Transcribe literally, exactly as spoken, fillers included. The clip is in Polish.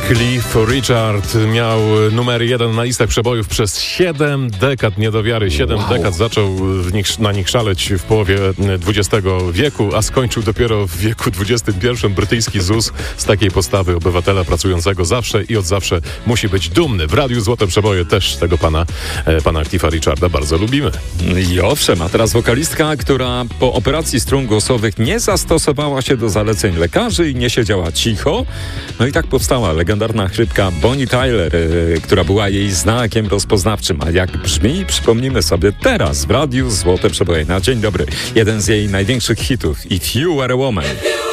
Cliff Richard miał numer jeden na listach przebojów przez siedem dekad, nie do wiary. Siedem wow. dekad zaczął w nich, na nich szaleć w połowie dwudziestego wieku, a skończył dopiero w wieku dwudziestym pierwszym. Brytyjski Z U S z takiej postawy obywatela pracującego zawsze i od zawsze musi być dumny. W Radiu Złote Przeboje też tego pana, pana Cliffa Richarda bardzo lubimy. I owszem, a teraz wokalistka, która po operacji strun głosowych nie zastosowała się do zaleceń lekarzy i nie siedziała cicho. No i tak powstała legendarna chrypka Bonnie Tyler, yy, która była jej znakiem rozpoznawczym. A jak brzmi, przypomnimy sobie teraz w Radiu Złote Przeboje. Na dzień dobry. Jeden z jej największych hitów, If You Were a Woman.